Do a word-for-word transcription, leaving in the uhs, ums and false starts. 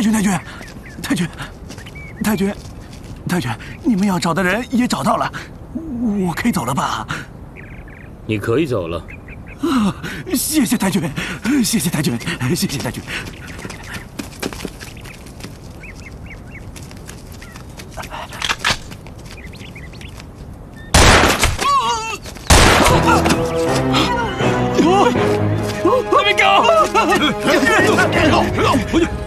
太君，太君，太君，太君，太君，你们要找的人也找到了，我可以走了吧？ 你可以走了。 啊，谢谢太君，谢谢太君，谢谢太君。 Let me go!